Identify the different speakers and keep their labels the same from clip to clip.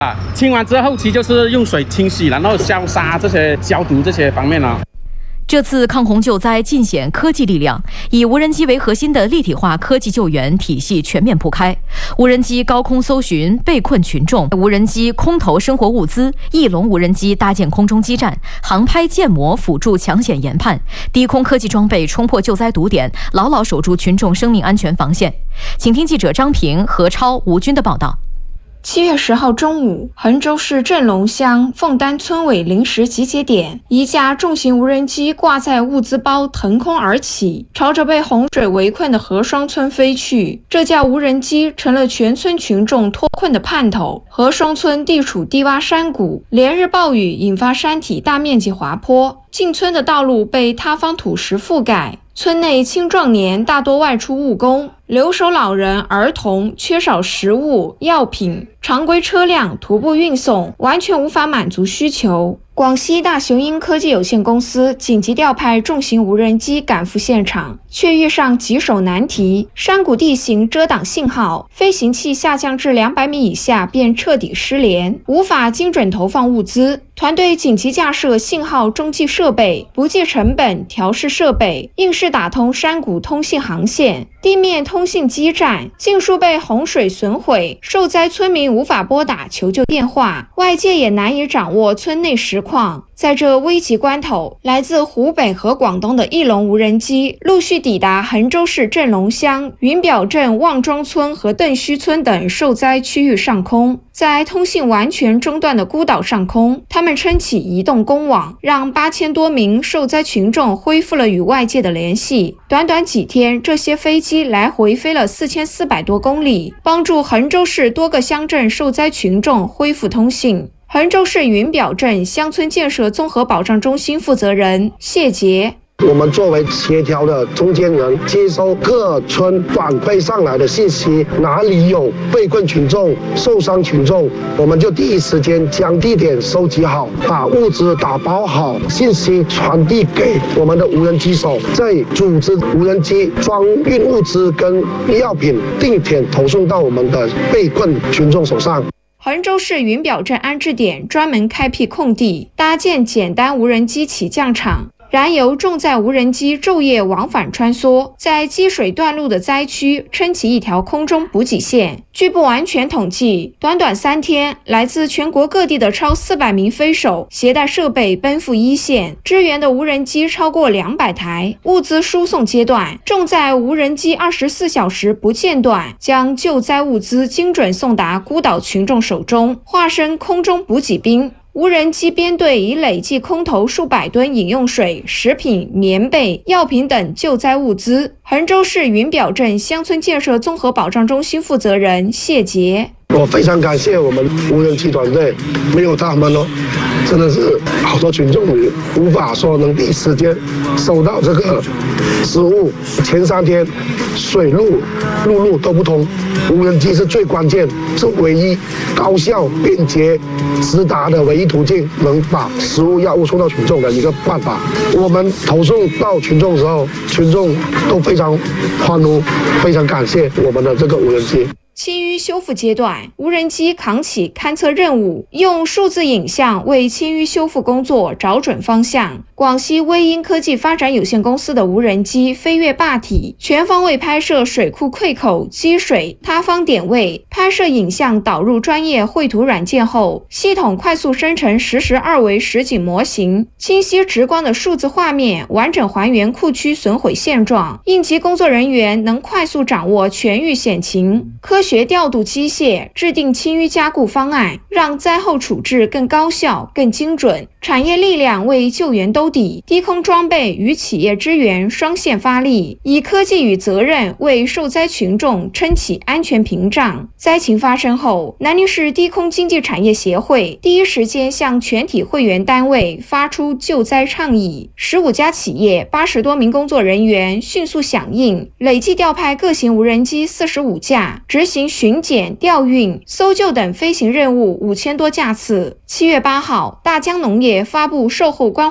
Speaker 1: 清完之后，后期就是用水清洗，然后消杀这些消毒这些方面呢。
Speaker 2: 这次抗洪救灾尽显科技力量，以无人机为核心的立体化科技救援体系全面铺开。无人机高空搜寻被困群众，无人机空投生活物资，翼龙无人机搭建空中基站，航拍建模辅助抢险研判，低空科技装备冲破救灾堵点，牢牢守住群众生命安全防线。请听记者张平、何超、吴军的报道。
Speaker 3: 7月10号中午，衡州市镇龙乡凤丹村委临时集结点，一架重型无人机挂载物资包腾空而起，朝着被洪水围困的何双村飞去。这架无人机成了全村群众脱困的盼头。何双村地处低洼山谷，连日暴雨引发山体大面积滑坡，进村的道路被塌方土石覆盖。村内青壮年大多外出务工，留守老人、儿童缺少食物、药品，常规车辆徒步运送，完全无法满足需求。广西大雄鹰科技有限公司紧急调派重型无人机赶赴现场，却遇上棘手难题：山谷地形遮挡信号，飞行器下降至200米以下便彻底失联，无法精准投放物资。团队紧急架设信号中继设备，不计成本调试设备，硬是打通山谷通信航线。地面通信基站尽数被洪水损毁，受灾村民无法拨打求救电话，外界也难以掌握村内实况。在这危急关头，来自湖北和广东的翼龙无人机陆续抵达衡州市镇龙乡、云表镇望庄村和邓须村等受灾区域上空。在通信完全中断的孤岛上空，他们撑起移动公网，让8000多名受灾群众恢复了与外界的联系。短短几天，这些飞机来回飞了4400多公里，帮助衡州市多个乡镇受灾群众恢复通信。衡州市云表镇乡村建设综合保障中心负责人谢杰：
Speaker 4: 我们作为协调的中间人，接收各村反馈上来的信息，哪里有被困群众、受伤群众，我们就第一时间将地点收集好，把物资打包好，信息传递给我们的无人机手，再组织无人机装运物资跟药品，定点投送到我们的被困群众手上。
Speaker 3: 衡州市云表镇安置点专门开辟空地，搭建简单无人机起降场。燃油重载无人机昼夜往返穿梭，在积水断路的灾区撑起一条空中补给线。据不完全统计，短短3天，来自全国各地的超400名飞手携带设备奔赴一线，支援的无人机超过200台。物资输送阶段，重载无人机24小时不间断，将救灾物资精准送达孤岛群众手中，化身空中补给兵。无人机编队已累计空投数百吨饮用水、食品、棉被、药品等救灾物资。衡州市云表镇乡村建设综合保障中心负责人谢杰：
Speaker 4: 我非常感谢我们无人机团队，没有他们真的是好多群众无法说能第一时间收到这个食物。前3天水路、陆路都不通，无人机是最关键，是唯一高效、便捷、直达的唯一途径，能把食物、药物送到群众的一个办法。我们投送到群众的时候，群众都非常欢呼，非常感谢我们的这个无人机。
Speaker 3: 清淤修复阶段，无人机扛起勘测任务，用数字影像为清淤修复工作找准方向。广西微鹰科技发展有限公司的无人机飞越坝体，全方位拍摄水库溃口、积水、塌方点位，拍摄影像导入专业绘图软件后，系统快速生成实时2维实景模型，清晰直观的数字画面完整还原库区损毁现状，应急工作人员能快速掌握全域险情，科学调度机械，制定清淤加固方案，让灾后处置更高效、更精准。产业力量为救援兜底，低空装备与企业支援双线发力，以科技与责任为受灾群众撑起安全屏障。灾情发生后，南宁市低空经济产业协会第一时间向全体会员单位发出救灾倡议，15家企业80多名工作人员迅速响应，累计调派各型无人机45架，执行巡检、调运、搜救等飞行任务5000多架次。7月8号，大疆农业发布售后关怀政策。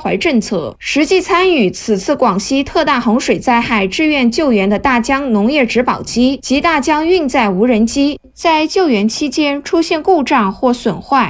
Speaker 3: 策。实际参与此次广西特大洪水灾害志愿救援的大疆农业植保机及大疆运载无人机，在救援期间出现故障或损坏，